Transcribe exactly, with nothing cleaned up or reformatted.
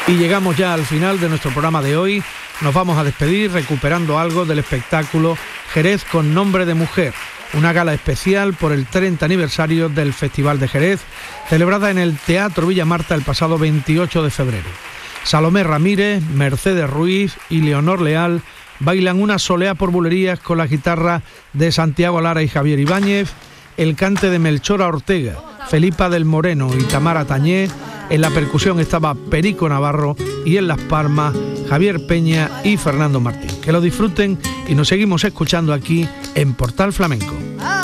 Y llegamos ya al final de nuestro programa de hoy. Nos vamos a despedir recuperando algo del espectáculo Jerez con nombre de mujer, una gala especial por el treinta aniversario del Festival de Jerez, celebrada en el Teatro Villa Marta el pasado veintiocho de febrero. Salomé Ramírez, Mercedes Ruiz y Leonor Leal bailan una soleá por bulerías con la guitarra de Santiago Lara y Javier Ibáñez, el cante de Melchora Ortega, Felipa del Moreno y Tamara Tañé. En la percusión estaba Perico Navarro y en las palmas Javier Peña y Fernando Martín. Que lo disfruten y nos seguimos escuchando aquí en Portal Flamenco.